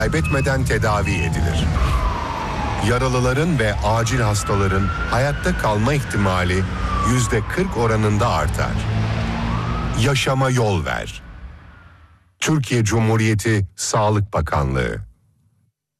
kaybetmeden tedavi edilir. Yaralıların ve acil hastaların hayatta kalma ihtimali %40 oranında artar. Yaşama yol ver. Türkiye Cumhuriyeti Sağlık Bakanlığı.